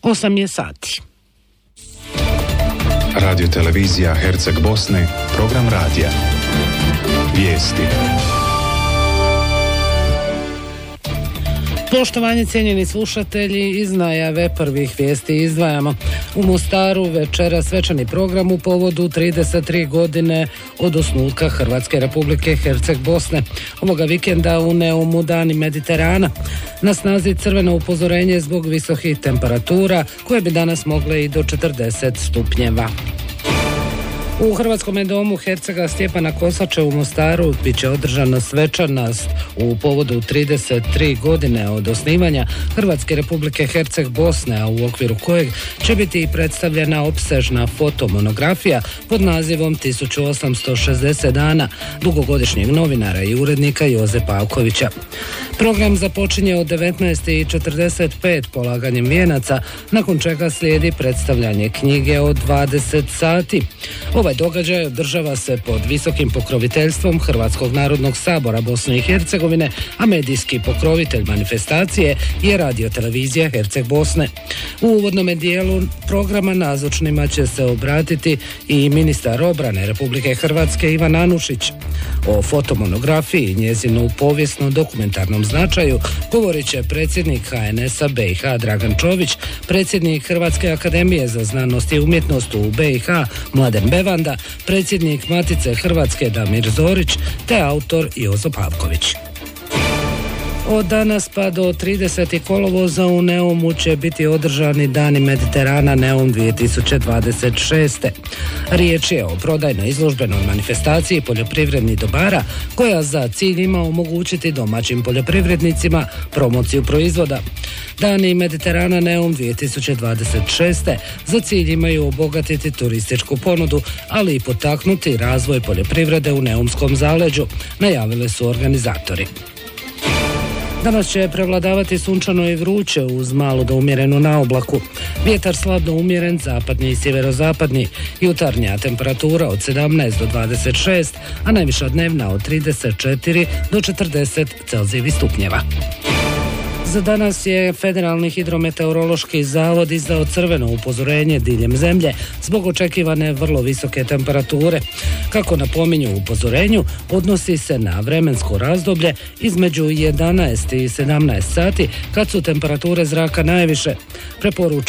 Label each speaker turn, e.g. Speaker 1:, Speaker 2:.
Speaker 1: 8 je sati.
Speaker 2: Radio televizija Herceg Bosne, program radija. Vijesti.
Speaker 1: Poštovanje cijenjeni slušatelji, iz najave prvih vijesti izdvajamo. U Mostaru večera svečani program u povodu 33 godine od osnutka Hrvatske Republike Herceg Bosne. Ovoga vikenda u Neumu Dani Mediterana. Na snazi crveno upozorenje zbog visokih temperatura koje bi danas mogle i do 40 stupnjeva. U Hrvatskom domu Hercega Stjepana Kosače u Mostaru bit će održana svečanost u povodu 33 godine od osnivanja Hrvatske Republike Herceg Bosne, a u okviru kojeg će biti i predstavljena opsežna fotomonografija pod nazivom 1860 dana dugogodišnjeg novinara i urednika Joze Pavkovića. Program započinje od 19:45 polaganjem vijenaca, nakon čega slijedi predstavljanje knjige od 20 sati. Ovaj događaj održava se pod visokim pokroviteljstvom Hrvatskog narodnog sabora Bosne i Hercegovine, a medijski pokrovitelj manifestacije je radio televizija Herceg Bosne. U uvodnom dijelu programa nazočnima će se obratiti i ministar obrane Republike Hrvatske Ivan Anušić. O fotomonografiji i njezinu povijesno-dokumentarnom značaju govorit će predsjednik HNS-a BiH Dragan Čović, predsjednik Hrvatske akademije za znanost i umjetnost u BiH Mladen Bevanda, predsjednik Matice Hrvatske Damir Zorić te autor Jozo Pavković. Od danas pa do 30. kolovoza u Neumu će biti održani Dani Mediterana Neum 2026. Riječ je o prodajnoj izložbenoj manifestaciji poljoprivrednih dobara koja za cilj ima omogućiti domaćim poljoprivrednicima promociju proizvoda. Dani Mediterana Neum 2026. za cilj imaju obogatiti turističku ponudu, ali i potaknuti razvoj poljoprivrede u Neumskom zaleđu, najavili su organizatori. Danas će prevladavati sunčano i vruće uz malo do umjerenu naoblaku. Vjetar slab do umjeren, zapadni i sjeverozapadni. Jutarnja temperatura od 17 do 26, a najviša dnevna od 34 do 40 Celzijevih stupnjeva. Za danas je Federalni hidrometeorološki zavod izdao crveno upozorenje diljem zemlje zbog očekivane vrlo visoke temperature. Kako napominju u upozorenju, odnosi se na vremensko razdoblje između 11 i 17 sati kad su temperature zraka najviše. Preporučuju